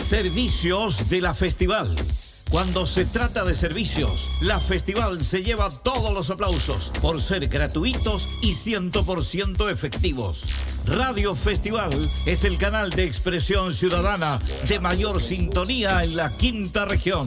Servicios de la Festival. Cuando se trata de servicios, la Festival se lleva todos los aplausos por ser gratuitos y 100% efectivos. Radio Festival es el canal de expresión ciudadana de mayor sintonía en la quinta región.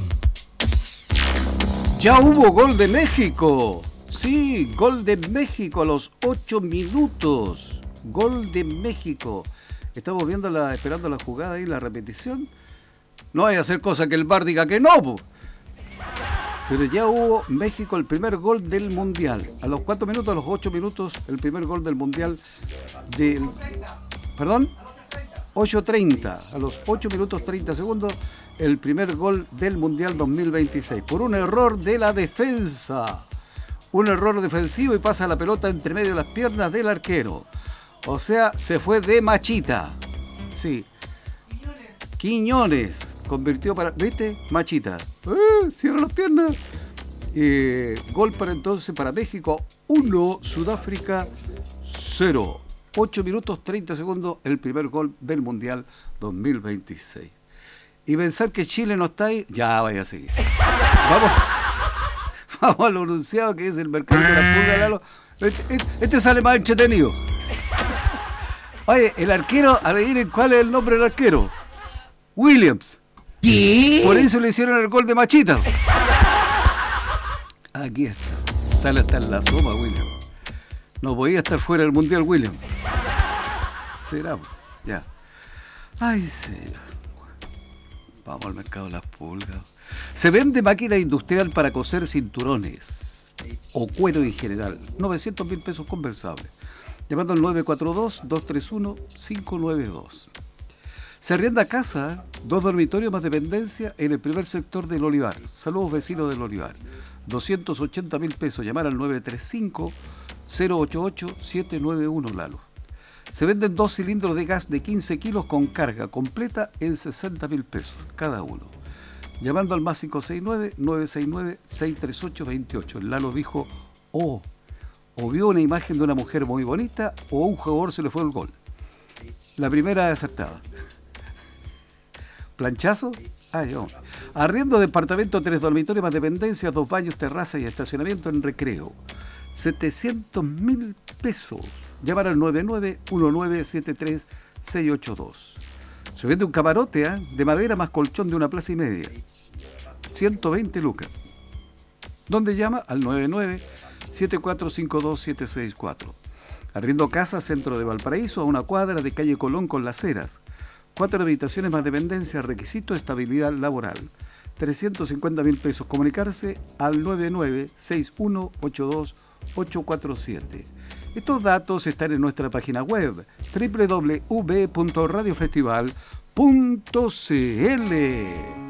Ya hubo gol de México. Sí, gol de México a los 8 minutos. Gol de México. Estamos esperando la jugada y la repetición. No hay que hacer cosa que el VAR diga que no, po. Pero ya hubo México el primer gol del Mundial. A los 4 minutos, a los 8 minutos, el primer gol del Mundial del... ¿Perdón? 8:30. A los 8 minutos 30 segundos, el primer gol del Mundial 2026. Por un error de la defensa. Un error defensivo y pasa la pelota entre medio de las piernas del arquero. O sea, se fue de machita. Sí. Quiñones convirtió para... ¿Viste? Machita. Cierra las piernas. Gol para México 1, Sudáfrica 0. 8 minutos 30 segundos, el primer gol del Mundial 2026. Y pensar que Chile no está ahí, ya vaya a seguir. Vamos al anunciado que es el mercado de la pulga, Lalo. Este sale más entretenido. Oye, el arquero, adivinen cuál es el nombre del arquero. Williams. ¿Qué? Por eso le hicieron el gol de machita. Aquí está. Sale hasta en la soma, Williams. No podía estar fuera del Mundial, Williams. Será, ya. Ay, señor. Vamos al mercado de las pulgas. Se vende máquina industrial para coser cinturones o cuero en general. 900.000 pesos conversables. Llamando al 942-231-592. Se arrienda casa, 2 dormitorios más dependencia en el primer sector del Olivar. Saludos vecinos del Olivar. 280.000 pesos. Llamar al 935-088-791, Lalo. Se venden 2 cilindros de gas de 15 kilos con carga completa en 60.000 pesos cada uno. Llamando al más 569-969-638-28. El Lalo dijo, o vio una imagen de una mujer muy bonita, o a un jugador se le fue el gol. La primera acertada. ¿Planchazo? No. Arriendo de departamento, 3 dormitorios más dependencia, 2 baños, terraza y estacionamiento en Recreo. 700.000 pesos. Llamar al 99-1973-682. Se vende un camarote de madera más colchón de 1,5 plazas. 120 lucas. ¿Dónde llama? Al 99-7452-764. Arriendo casa, centro de Valparaíso, a 1 cuadra de calle Colón con Las Heras. 4 habitaciones más dependencia, requisito, estabilidad laboral. 350.000 pesos. Comunicarse al 99-6182-847. Estos datos están en nuestra página web www.radiofestival.cl.